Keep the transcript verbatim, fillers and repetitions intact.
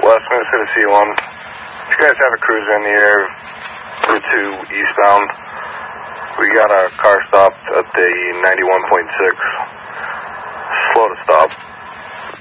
West Minnesota C one. If you guys have a cruiser in the air, Route two eastbound, we got a car stopped at the ninety-one point six. Slow to stop.